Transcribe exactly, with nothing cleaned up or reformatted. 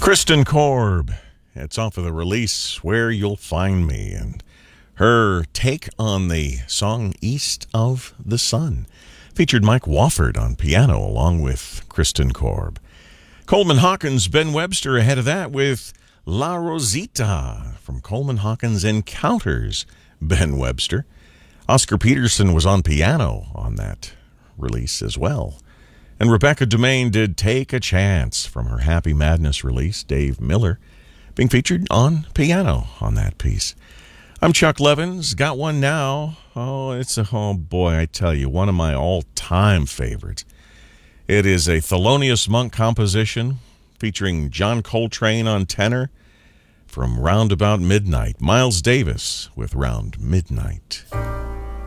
Kristen Korb. It's off of the release Where You'll Find Me, and her take on the song East of the Sun featured Mike Wofford on piano along with Kristen Korb. Coleman Hawkins, Ben Webster ahead of that with La Rosita from Coleman Hawkins Encounters, Ben Webster. Oscar Peterson was on piano on that release as well. And Rebecca Dumaine did Take a Chance from her Happy Madness release, Dave Miller, being featured on piano on that piece. I'm Chuck Levins. Got one now. Oh, it's a, oh boy, I tell you, one of my all-time favorites. It is a Thelonious Monk composition featuring John Coltrane on tenor from Round About Midnight. Miles Davis with Round Midnight.